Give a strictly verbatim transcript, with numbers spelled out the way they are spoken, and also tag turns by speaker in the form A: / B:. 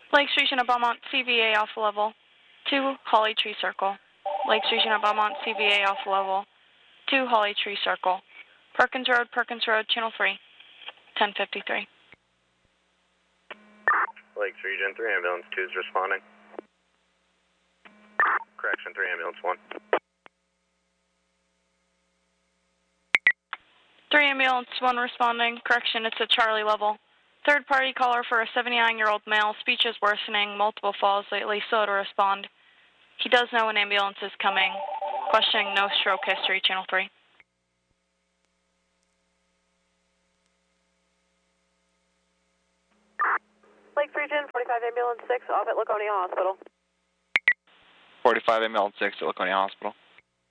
A: Lakes Region of Belmont, C V A Alpha Level, two Holly Tree Circle. Lakes Region of Belmont, C V A Alpha Level, two Holly Tree Circle. Perkins Road, Perkins Road, Channel three, ten fifty-three.
B: Lakes Region, three Ambulance two is responding. Correction, three Ambulance one.
A: three Ambulance one responding. Correction, it's a Charlie level. Third party caller for a seventy-nine-year-old male. Speech is worsening, multiple falls lately, slow to respond. He does know an ambulance is coming. Questioning, no stroke history, Channel three.
C: Lakes Region, forty-five Ambulance six, off at Laconia Hospital.
D: forty-five Ambulance six at Laconia Hospital.